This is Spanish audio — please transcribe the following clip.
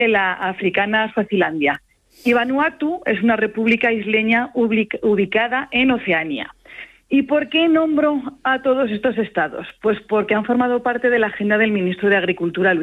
de la africana Suazilandia. Y Vanuatu es una república isleña ubicada en Oceanía. ¿Y por qué nombro a todos estos estados? Pues porque han formado parte de la agenda del ministro de Agricultura, Luis